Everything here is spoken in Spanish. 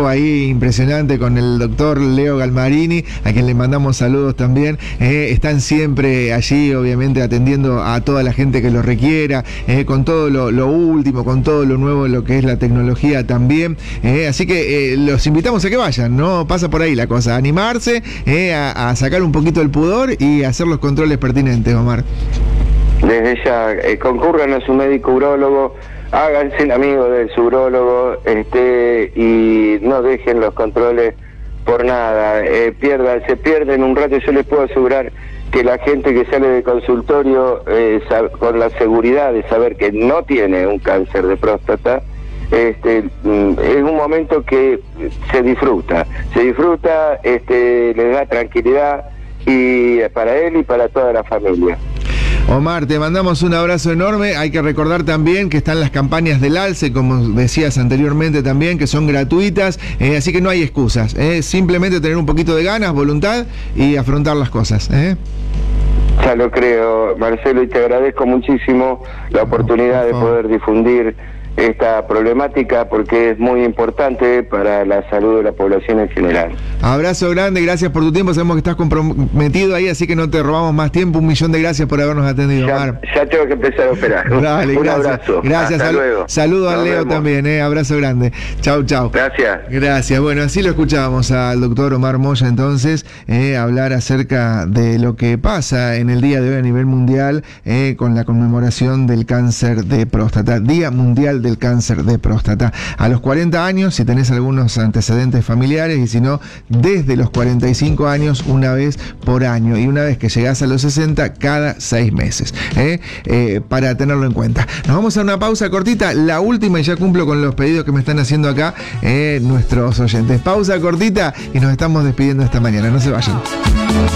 equipo ahí impresionante con el doctor Leo Galmarini, a quien le mandamos saludos también. Están siempre allí, obviamente, atendiendo a toda la gente que lo requiera, con todo lo último, con todo lo nuevo, lo que es la tecnología también. Así que los invitamos a que vayan, ¿no? Pasa por ahí la cosa, animarse, a sacar un poquito el pudor y hacer los controles pertinentes, Omar. Desde ya, concurran a su médico urólogo, háganse amigos de su urólogo, y no dejen los controles por nada, se pierden un rato. Yo les puedo asegurar que la gente que sale del consultorio con la seguridad de saber que no tiene un cáncer de próstata, es un momento que se disfruta, les da tranquilidad, y para él y para toda la familia. Omar, te mandamos un abrazo enorme. Hay que recordar también que están las campañas del ALCE, como decías anteriormente también, que son gratuitas, así que no hay excusas, simplemente tener un poquito de ganas, voluntad y afrontar las cosas. Ya lo creo, Marcelo, y te agradezco muchísimo la oportunidad de poder difundir esta problemática, porque es muy importante para la salud de la población en general. Abrazo grande, gracias por tu tiempo, sabemos que estás comprometido ahí, así que no te robamos más tiempo. 1.000.000 de gracias por habernos atendido, Omar. Ya tengo que empezar a operar. Dale, un abrazo. Gracias, hasta luego. Saludo a Leo también, abrazo grande. Chau. Gracias. Bueno, así lo escuchábamos al doctor Omar Moya entonces, hablar acerca de lo que pasa en el día de hoy a nivel mundial, con la conmemoración del cáncer de próstata, Día Mundial del Cáncer de Próstata. A los 40 años, si tenés algunos antecedentes familiares, y si no, desde los 45 años, una vez por año, y una vez que llegás a los 60, cada 6 meses, para tenerlo en cuenta. Nos vamos a una pausa cortita, la última, y ya cumplo con los pedidos que me están haciendo acá nuestros oyentes. Pausa cortita y nos estamos despidiendo esta mañana, no se vayan.